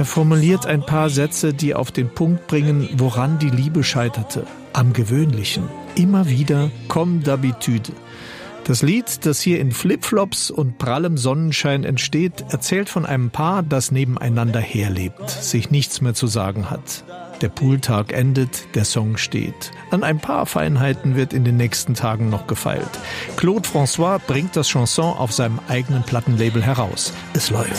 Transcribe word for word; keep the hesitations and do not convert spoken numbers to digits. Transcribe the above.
Er formuliert ein paar Sätze, die auf den Punkt bringen, woran die Liebe scheiterte. Am Gewöhnlichen. Immer wieder comme d'habitude. Das Lied, das hier in Flipflops und prallem Sonnenschein entsteht, erzählt von einem Paar, das nebeneinander herlebt, sich nichts mehr zu sagen hat. Der Pooltag endet, der Song steht. An ein paar Feinheiten wird in den nächsten Tagen noch gefeilt. Claude François bringt das Chanson auf seinem eigenen Plattenlabel heraus. Es läuft.